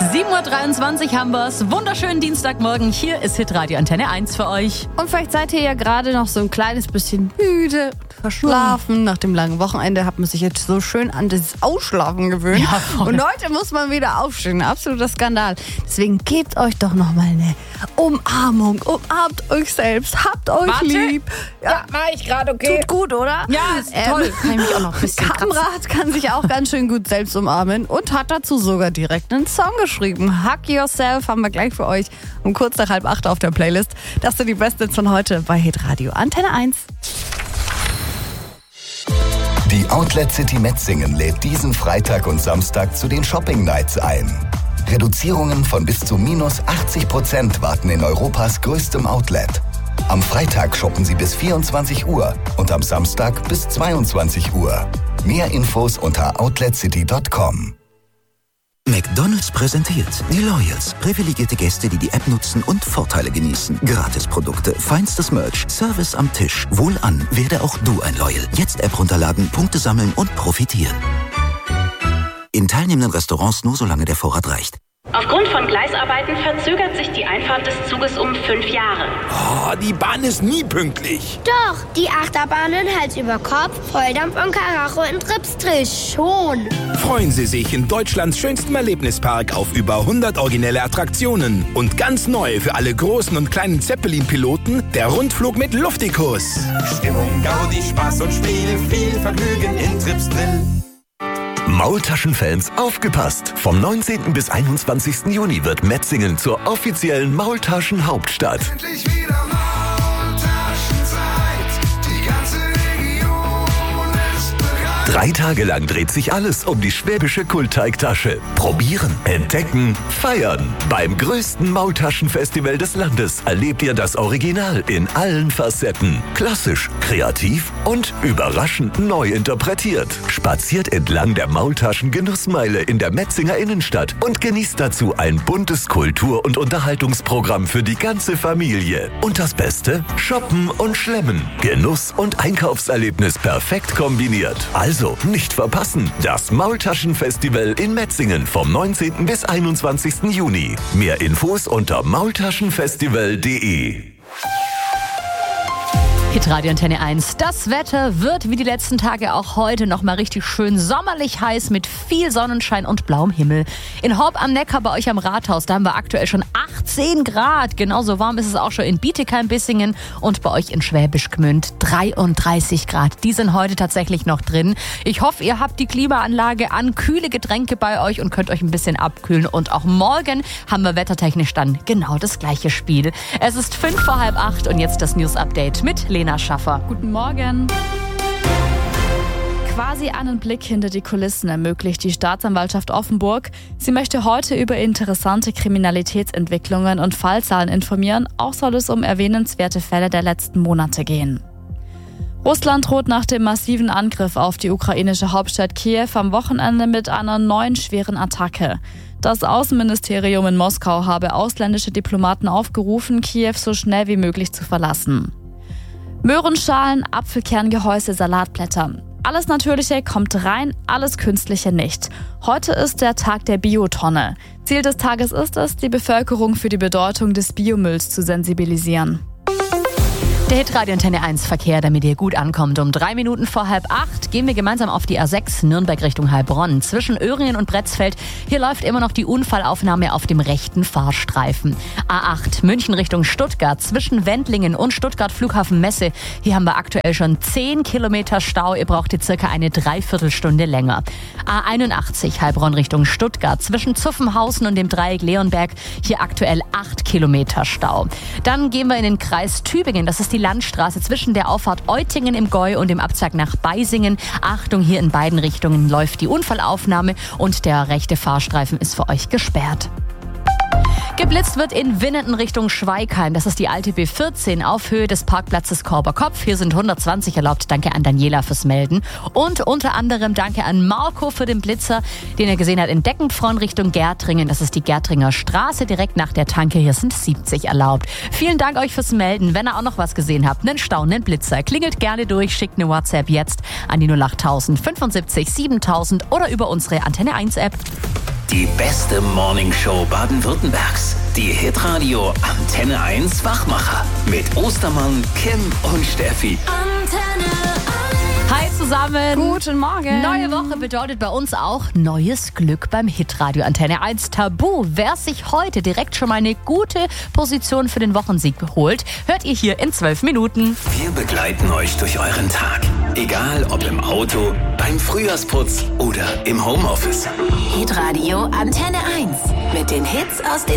7.23 Uhr haben wir's. Wunderschönen Dienstagmorgen. Hier ist Hitradio Antenne 1 für euch. Und vielleicht seid ihr ja gerade noch so ein kleines bisschen müde und verschlafen. Nach dem langen Wochenende hat man sich jetzt so schön an das Ausschlafen gewöhnt. Ja, voll. Und heute muss man wieder aufstehen. Absoluter Skandal. Deswegen gebt euch doch noch mal eine Umarmung. Umarmt euch selbst. Habt euch lieb. Ja, mach ich gerade, okay. Tut gut, oder? Ja, ist toll. Kann ich mich auch noch ein bisschen Kamrat kann sich auch ganz schön gut selbst umarmen und hat dazu sogar direkt einen Song geschrieben. Hug Yourself haben wir gleich für euch um kurz nach 7:30 auf der Playlist. Das sind die Besten von heute bei Hitradio Antenne 1. Die Outlet City Metzingen lädt diesen Freitag und Samstag zu den Shopping Nights ein. Reduzierungen von bis zu minus 80% warten in Europas größtem Outlet. Am Freitag shoppen Sie bis 24 Uhr und am Samstag bis 22 Uhr. Mehr Infos unter outletcity.com. McDonald's präsentiert die Loyals. Privilegierte Gäste, die die App nutzen und Vorteile genießen. Gratisprodukte, feinstes Merch, Service am Tisch. Wohlan, werde auch du ein Loyal. Jetzt App runterladen, Punkte sammeln und profitieren. In teilnehmenden Restaurants nur solange der Vorrat reicht. Aufgrund von Gleisarbeiten verzögert sich die Einfahrt des Zuges um 5 Jahre. Oh, die Bahn ist nie pünktlich. Doch, die Achterbahnen Hals über Kopf, Volldampf und Karacho in Tripstrich schon. Freuen Sie sich in Deutschlands schönstem Erlebnispark auf über 100 originelle Attraktionen. Und ganz neu für alle großen und kleinen Zeppelin-Piloten, der Rundflug mit Luftikus. Stimmung, Gaudi, Spaß und Spiel, viel Vergnügen in Tripsdrill. Maultaschenfans, aufgepasst! Vom 19. bis 21. Juni wird Metzingen zur offiziellen Maultaschen-Hauptstadt. Endlich wieder Maultaschenzeit, die ganze Region ist bereit. 3 Tage lang dreht sich alles um die schwäbische Kultteigtasche. Probieren, entdecken, feiern. Beim größten Maultaschenfestival des Landes erlebt ihr das Original in allen Facetten. Klassisch, kreativ und überraschend neu interpretiert. Spaziert entlang der Maultaschen-Genussmeile in der Metzinger Innenstadt und genießt dazu ein buntes Kultur- und Unterhaltungsprogramm für die ganze Familie. Und das Beste? Shoppen und Schlemmen. Genuss und Einkaufserlebnis perfekt kombiniert. Also nicht verpassen. Das Maultaschenfestival in Metzingen vom 19. bis 21. Juni. Mehr Infos unter maultaschenfestival.de. Hitradio Antenne 1. Das Wetter wird wie die letzten Tage auch heute nochmal richtig schön sommerlich heiß mit viel Sonnenschein und blauem Himmel. In Horb am Neckar bei euch am Rathaus, da haben wir aktuell schon 18 Grad. Genauso warm ist es auch schon in Bietigheim-Bissingen und bei euch in Schwäbisch Gmünd 33 Grad. Die sind heute tatsächlich noch drin. Ich hoffe, ihr habt die Klimaanlage an, kühle Getränke bei euch und könnt euch ein bisschen abkühlen. Und auch morgen haben wir wettertechnisch dann genau das gleiche Spiel. Es ist 7:55 und jetzt das News-Update mit Lena Schaffer. Guten Morgen. Quasi einen Blick hinter die Kulissen ermöglicht die Staatsanwaltschaft Offenburg. Sie möchte heute über interessante Kriminalitätsentwicklungen und Fallzahlen informieren. Auch soll es um erwähnenswerte Fälle der letzten Monate gehen. Russland droht nach dem massiven Angriff auf die ukrainische Hauptstadt Kiew am Wochenende mit einer neuen schweren Attacke. Das Außenministerium in Moskau habe ausländische Diplomaten aufgerufen, Kiew so schnell wie möglich zu verlassen. Möhrenschalen, Apfelkerngehäuse, Salatblätter. Alles Natürliche kommt rein, alles Künstliche nicht. Heute ist der Tag der Biotonne. Ziel des Tages ist es, die Bevölkerung für die Bedeutung des Biomülls zu sensibilisieren. Der Hitradio Antenne 1 Verkehr, damit ihr gut ankommt. Um 3 Minuten vor 7:30 gehen wir gemeinsam auf die A6 Nürnberg Richtung Heilbronn. Zwischen Öhringen und Bretzfeld, hier läuft immer noch die Unfallaufnahme auf dem rechten Fahrstreifen. A8 München Richtung Stuttgart, zwischen Wendlingen und Stuttgart Flughafen Messe. Hier haben wir aktuell schon 10 Kilometer Stau. Ihr braucht hier circa eine Dreiviertelstunde länger. A81 Heilbronn Richtung Stuttgart, zwischen Zuffenhausen und dem Dreieck Leonberg. Hier aktuell 8 Kilometer Stau. Dann gehen wir in den Kreis Tübingen. Das ist die Landstraße zwischen der Auffahrt Eutingen im Gäu und dem Abzweig nach Beisingen. Achtung, hier in beiden Richtungen läuft die Unfallaufnahme und der rechte Fahrstreifen ist für euch gesperrt. Geblitzt wird in Winnenden Richtung Schweigheim. Das ist die alte B14 auf Höhe des Parkplatzes Korberkopf. Hier sind 120 erlaubt. Danke an Daniela fürs Melden. Und unter anderem danke an Marco für den Blitzer, den er gesehen hat in Deckenfron Richtung Gärtringen. Das ist die Gärtringer Straße direkt nach der Tanke. Hier sind 70 erlaubt. Vielen Dank euch fürs Melden. Wenn ihr auch noch was gesehen habt, einen Stau, einen Blitzer, klingelt gerne durch, schickt eine WhatsApp jetzt an die 08000 75 7000 oder über unsere Antenne 1 App. Die beste Morningshow Baden-Württembergs. Die Hitradio Antenne 1 Wachmacher. Mit Ostermann, Kim und Steffi. Antenne 1. Hi zusammen. Guten Morgen. Neue Woche bedeutet bei uns auch neues Glück beim Hitradio Antenne 1 Tabu. Wer sich heute direkt schon mal eine gute Position für den Wochensieg holt, hört ihr hier in 12 Minuten. Wir begleiten euch durch euren Tag. Egal ob im Auto, beim Frühjahrsputz oder im Homeoffice. Hitradio Antenne 1 mit den Hits aus den